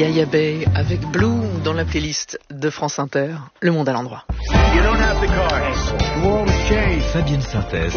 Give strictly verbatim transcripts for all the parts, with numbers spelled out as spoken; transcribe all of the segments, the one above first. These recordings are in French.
Yaya Bay avec Blue dans la playlist de France Inter, Le Monde à l'endroit. Fabienne Synthèse.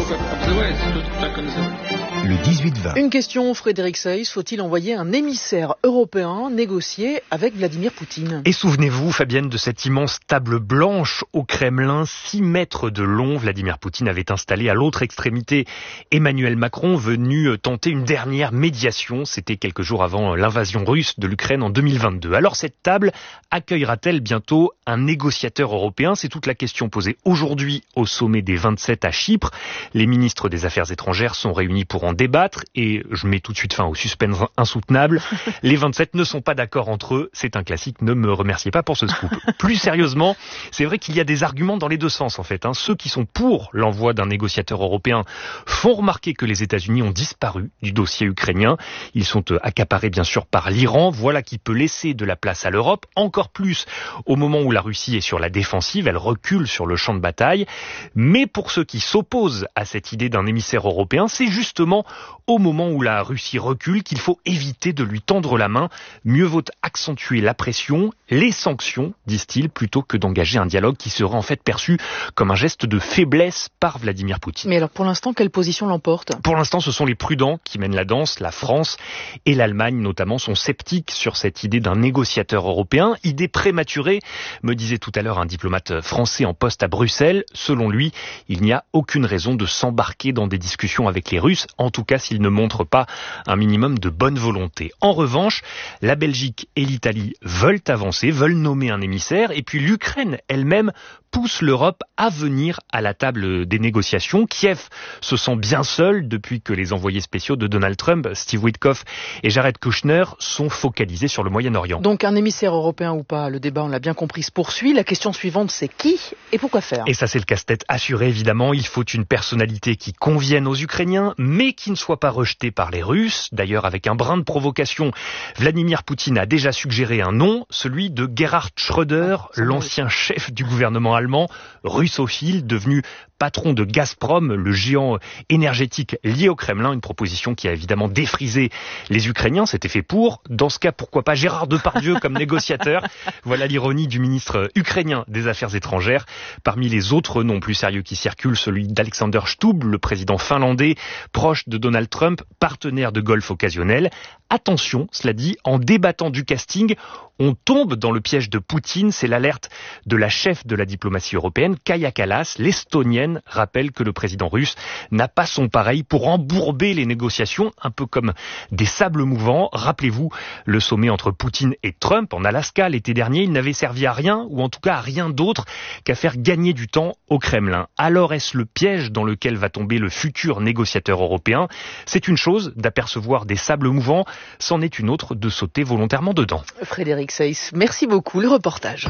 Le dix-huit vingt. Une question, Frédéric Seyss, faut-il envoyer un émissaire européen négocier avec Vladimir Poutine? Et souvenez-vous, Fabienne, de cette immense table blanche au Kremlin, six mètres de long. Vladimir Poutine avait installé à l'autre extrémité Emmanuel Macron, venu tenter une dernière médiation. C'était quelques jours avant l'invasion russe de l'Ukraine en deux mille vingt-deux. Alors cette table accueillera-t-elle bientôt un négociateur européen? C'est toute la question posée aujourd'hui au sommet des vingt-sept à Chypre. Les ministres des Affaires étrangères sont réunis pour en débattre et je mets tout de suite fin au suspense insoutenable. Les vingt-sept ne sont pas d'accord entre eux. C'est un classique, ne me remerciez pas pour ce scoop. Plus sérieusement, c'est vrai qu'il y a des arguments dans les deux sens en fait. Hein. Ceux qui sont pour l'envoi d'un négociateur européen font remarquer que les États-Unis ont disparu du dossier ukrainien. Ils sont accaparés bien sûr par l'Iran. Voilà qui peut laisser de la place à l'Europe, encore plus au moment où la Russie est sur la défensive. Elle recule sur le champ de bataille. Mais pour ceux qui s'opposent à cette idée d'un émissaire européen, c'est justement au moment où la Russie recule qu'il faut éviter de lui tendre la main. Mieux vaut accentuer la pression, les sanctions, disent-ils, plutôt que d'engager un dialogue qui serait en fait perçu comme un geste de faiblesse par Vladimir Poutine. Mais alors pour l'instant, quelle position l'emporte? Pour l'instant, ce sont les prudents qui mènent la danse. La France et l'Allemagne notamment sont sceptiques sur cette idée d'un négociateur européen. Idée prématurée, me disait tout à l'heure un diplomate français en poste à Bruxelles. Selon lui, il n'y a aucune raison de s'embarquer dans des discussions avec les Russes, en tout cas s'ils ne montrent pas un minimum de bonne volonté. En revanche, la Belgique et l'Italie veulent avancer, veulent nommer un émissaire, et puis l'Ukraine elle-même pousse l'Europe à venir à la table des négociations. Kiev se sent bien seul depuis que les envoyés spéciaux de Donald Trump, Steve Witkoff et Jared Kushner, sont focalisés sur le Moyen-Orient. Donc un émissaire européen ou pas, le débat, on l'a bien compris, se poursuit. La question suivante, c'est qui et pourquoi faire? Et ça, c'est le casse-tête assuré, évidemment. Il faut une personnalité qui convienne aux Ukrainiens, mais qui ne soit pas rejetée par les Russes. D'ailleurs, avec un brin de provocation, Vladimir Poutine a déjà suggéré un nom, celui de Gerhard Schröder, ah, l'ancien chef du gouvernement allemand, russophile, devenu patron de Gazprom, le géant énergétique lié au Kremlin, une proposition qui a évidemment défrisé les Ukrainiens, c'était fait pour. Dans ce cas, pourquoi pas Gérard Depardieu comme négociateur? Voilà l'ironie du ministre ukrainien des Affaires étrangères. Parmi les autres noms plus sérieux qui circulent, celui d'Alexander Stubb, le président finlandais, proche de Donald Trump, partenaire de golf occasionnel. Attention, cela dit, en débattant du casting, on tombe dans le piège de Poutine. C'est l'alerte de la chef de la diplomatie européenne, Kaja Kallas, l'Estonienne, rappelle que le président russe n'a pas son pareil pour embourber les négociations, un peu comme des sables mouvants. Rappelez-vous, le sommet entre Poutine et Trump en Alaska l'été dernier, il n'avait servi à rien, ou en tout cas à rien d'autre qu'à faire gagner du temps au Kremlin. Alors est-ce le piège dans lequel va tomber le futur négociateur européen? C'est une chose d'apercevoir des sables mouvants, c'en est une autre de sauter volontairement dedans. Frédéric Seyss, merci beaucoup. Le reportage.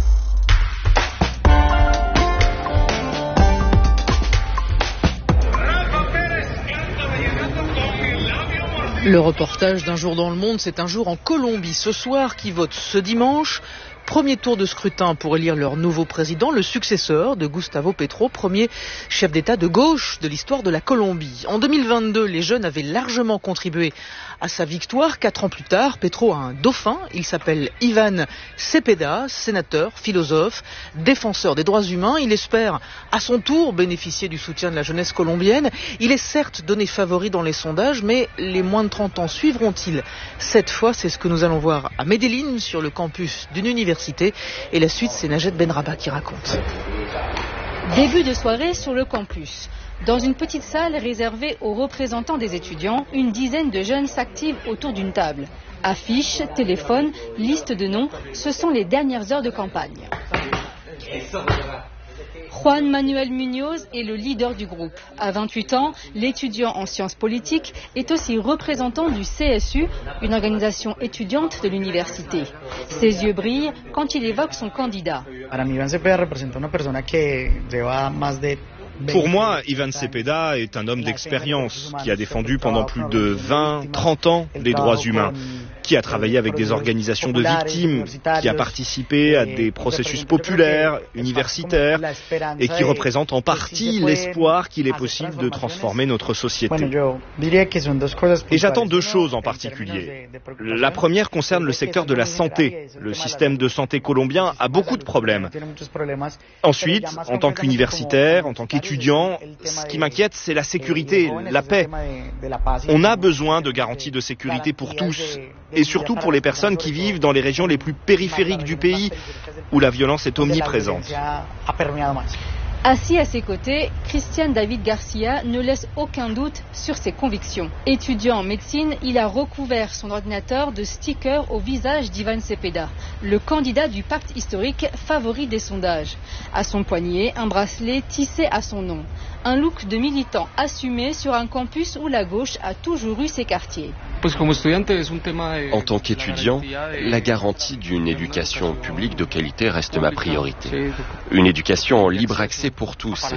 Le reportage d'un jour dans le monde, c'est un jour en Colombie ce soir qui vote ce dimanche. Premier tour de scrutin pour élire leur nouveau président, le successeur de Gustavo Petro, premier chef d'État de gauche de l'histoire de la Colombie. En deux mille vingt-deux, les jeunes avaient largement contribué à sa victoire. Quatre ans plus tard, Petro a un dauphin. Il s'appelle Ivan Cepeda, sénateur, philosophe, défenseur des droits humains. Il espère à son tour bénéficier du soutien de la jeunesse colombienne. Il est certes donné favori dans les sondages, mais les moins de trente ans suivront-ils cette fois? C'est ce que nous allons voir à Medellín, sur le campus d'une université. Et la suite, c'est Najed Benrabah qui raconte. Début de soirée sur le campus. Dans une petite salle réservée aux représentants des étudiants, une dizaine de jeunes s'activent autour d'une table. Affiches, téléphones, liste de noms, ce sont les dernières heures de campagne. Juan Manuel Muñoz est le leader du groupe. À vingt-huit ans, l'étudiant en sciences politiques est aussi représentant du C S U, une organisation étudiante de l'université. Ses yeux brillent quand il évoque son candidat. Pour moi, Ivan Cepeda est un homme d'expérience qui a défendu pendant plus de vingt, trente ans les droits humains. qui a travaillé avec des organisations de victimes, qui a participé à des processus populaires, universitaires, et qui représente en partie l'espoir qu'il est possible de transformer notre société. Et j'attends deux choses en particulier. La première concerne le secteur de la santé. Le système de santé colombien a beaucoup de problèmes. Ensuite, en tant qu'universitaire, en tant qu'étudiant, ce qui m'inquiète, c'est la sécurité, la paix. On a besoin de garanties de sécurité pour tous, et surtout pour les personnes qui vivent dans les régions les plus périphériques du pays, où la violence est omniprésente. Assis à ses côtés, Christian David Garcia ne laisse aucun doute sur ses convictions. Étudiant en médecine, il a recouvert son ordinateur de stickers au visage d'Ivan Cepeda, le candidat du pacte historique favori des sondages. À son poignet, un bracelet tissé à son nom. Un look de militant assumé sur un campus où la gauche a toujours eu ses quartiers. En tant qu'étudiant, la garantie d'une éducation publique de qualité reste ma priorité. Une éducation en libre accès pour tous